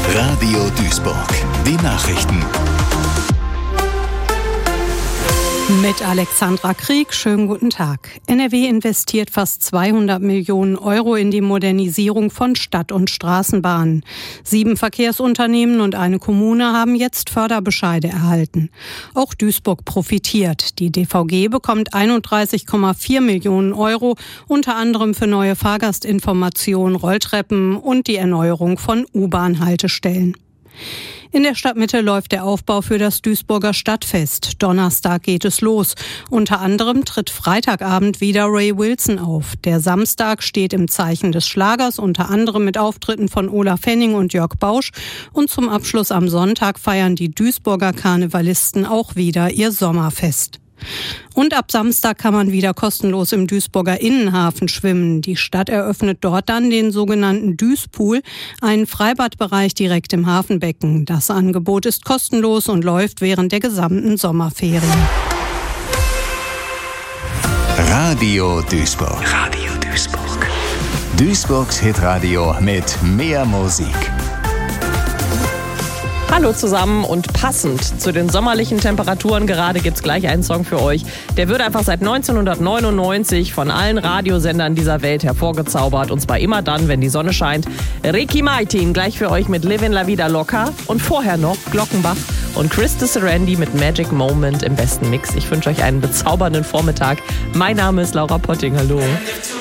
Radio Duisburg. Die Nachrichten. Mit Alexandra Krieg, schönen guten Tag. NRW investiert fast 200 Millionen Euro in die Modernisierung von Stadt- und Straßenbahnen. 7 Verkehrsunternehmen und eine Kommune haben jetzt Förderbescheide erhalten. Auch Duisburg profitiert. Die DVG bekommt 31,4 Millionen Euro, unter anderem für neue Fahrgastinformationen, Rolltreppen und die Erneuerung von U-Bahn-Haltestellen. In der Stadtmitte läuft der Aufbau für das Duisburger Stadtfest. Donnerstag geht es los. Unter anderem tritt Freitagabend wieder Ray Wilson auf. Der Samstag steht im Zeichen des Schlagers, unter anderem mit Auftritten von Olaf Henning und Jörg Bausch. Und zum Abschluss am Sonntag feiern die Duisburger Karnevalisten auch wieder ihr Sommerfest. Und ab Samstag kann man wieder kostenlos im Duisburger Innenhafen schwimmen. Die Stadt eröffnet dort dann den sogenannten Duispool, einen Freibadbereich direkt im Hafenbecken. Das Angebot ist kostenlos und läuft während der gesamten Sommerferien. Radio Duisburg. Radio Duisburg. Duisburgs Hitradio mit mehr Musik. Hallo zusammen und passend zu den sommerlichen Temperaturen gerade gibt's gleich einen Song für euch. Der wird einfach seit 1999 von allen Radiosendern dieser Welt hervorgezaubert und zwar immer dann, wenn die Sonne scheint. Ricky Martin gleich für euch mit Livin' La Vida Loca und vorher noch Glockenbach und Chris de Serendi mit Magic Moment im besten Mix. Ich wünsche euch einen bezaubernden Vormittag. Mein Name ist Laura Potting. Hallo.